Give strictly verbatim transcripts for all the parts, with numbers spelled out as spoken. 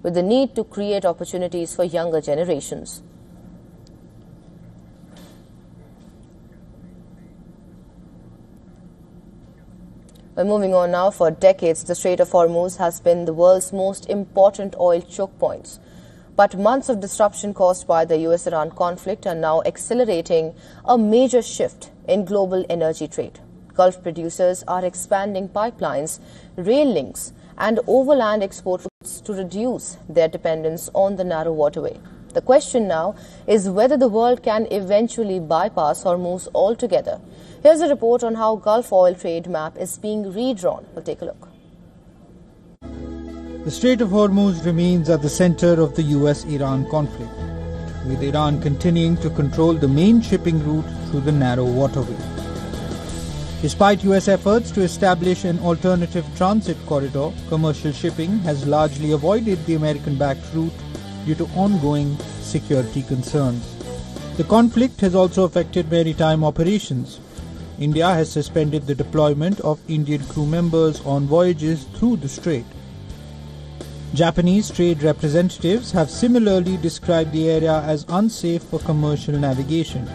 with the need to create opportunities for younger generations. Well, moving on now, for decades, the Strait of Hormuz has been the world's most important oil choke points. But months of disruption caused by the U S Iran conflict are now accelerating a major shift in global energy trade. Gulf producers are expanding pipelines, rail links, and overland export routes to reduce their dependence on the narrow waterway. The question now is whether the world can eventually bypass Hormuz altogether. Here's a report on how Gulf oil trade map is being redrawn. We'll take a look. The Strait of Hormuz remains at the center of the U S Iran conflict, with Iran continuing to control the main shipping route through the narrow waterway. Despite U S efforts to establish an alternative transit corridor, commercial shipping has largely avoided the American-backed route due to ongoing security concerns. The conflict has also affected maritime operations. India has suspended the deployment of Indian crew members on voyages through the strait. Japanese trade representatives have similarly described the area as unsafe for commercial navigation.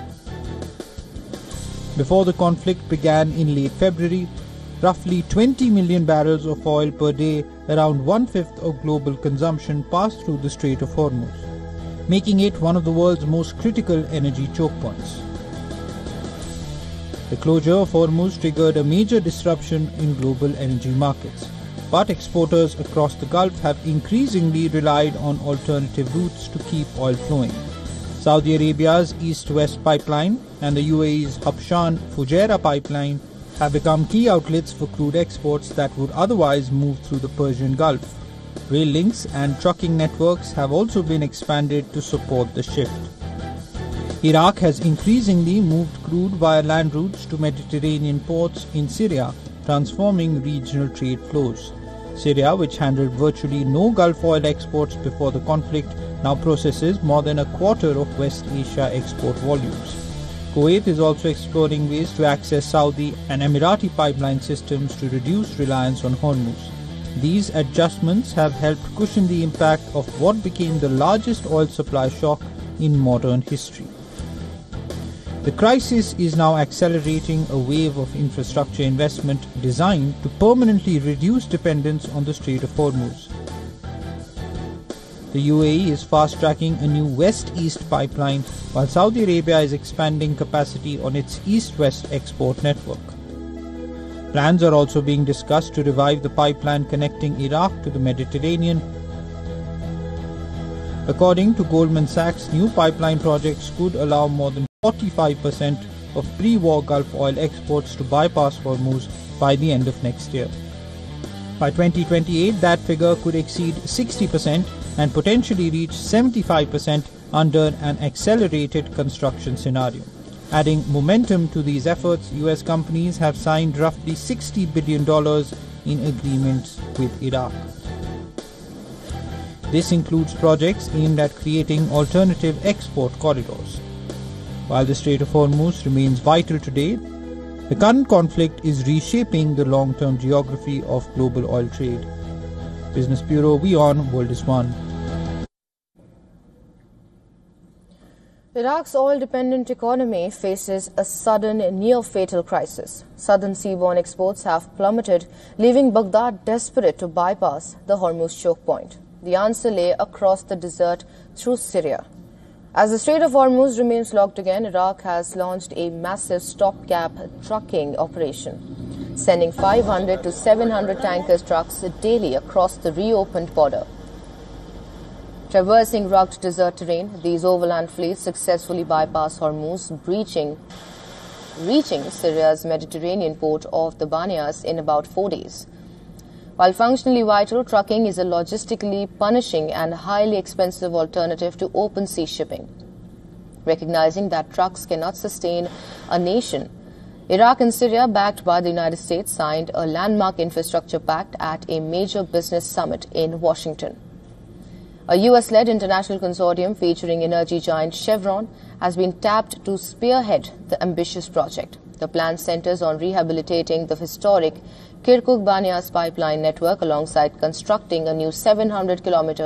Before the conflict began in late February, roughly twenty million barrels of oil per day, around one-fifth of global consumption, passed through the Strait of Hormuz, making it one of the world's most critical energy choke points. The closure of Hormuz triggered a major disruption in global energy markets, but exporters across the Gulf have increasingly relied on alternative routes to keep oil flowing. Saudi Arabia's East-West pipeline and the U A E's Habshan-Fujairah pipeline have become key outlets for crude exports that would otherwise move through the Persian Gulf. Rail links and trucking networks have also been expanded to support the shift. Iraq has increasingly moved crude via land routes to Mediterranean ports in Syria, transforming regional trade flows. Syria, which handled virtually no Gulf oil exports before the conflict, now processes more than a quarter of West Asia export volumes. Kuwait is also exploring ways to access Saudi and Emirati pipeline systems to reduce reliance on Hormuz. These adjustments have helped cushion the impact of what became the largest oil supply shock in modern history. The crisis is now accelerating a wave of infrastructure investment designed to permanently reduce dependence on the Strait of Hormuz. The U A E is fast-tracking a new west-east pipeline, while Saudi Arabia is expanding capacity on its east-west export network. Plans are also being discussed to revive the pipeline connecting Iraq to the Mediterranean. According to Goldman Sachs, new pipeline projects could allow more than forty-five percent of pre-war Gulf oil exports to bypass Hormuz by the end of next year. By twenty twenty-eight, that figure could exceed sixty percent and potentially reach seventy-five percent under an accelerated construction scenario. Adding momentum to these efforts, U S companies have signed roughly sixty billion dollars in agreements with Iraq. This includes projects aimed at creating alternative export corridors. While the Strait of Hormuz remains vital today, the current conflict is reshaping the long-term geography of global oil trade. Business Bureau, WION, World is One. Iraq's oil-dependent economy faces a sudden, near-fatal crisis. Southern seaborne exports have plummeted, leaving Baghdad desperate to bypass the Hormuz choke point. The answer lay across the desert through Syria. As the Strait of Hormuz remains locked again, Iraq has launched a massive stopgap trucking operation, sending five hundred to seven hundred tanker trucks daily across the reopened border. Traversing rugged desert terrain, these overland fleets successfully bypass Hormuz, breaching, reaching Syria's Mediterranean port of the Banias in about four days. While functionally vital, trucking is a logistically punishing and highly expensive alternative to open sea shipping. Recognizing that trucks cannot sustain a nation, Iraq and Syria, backed by the United States, signed a landmark infrastructure pact at a major business summit in Washington. A U S-led international consortium featuring energy giant Chevron has been tapped to spearhead the ambitious project. The plan centers on rehabilitating the historic Kirkuk-Banias pipeline network alongside constructing a new seven hundred kilometer